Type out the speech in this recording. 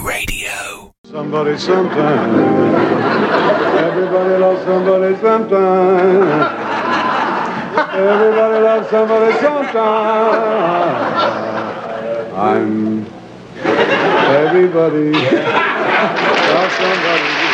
Radio. Somebody sometime. Everybody loves somebody sometime. Everybody loves somebody sometime. I'm everybody loves somebody.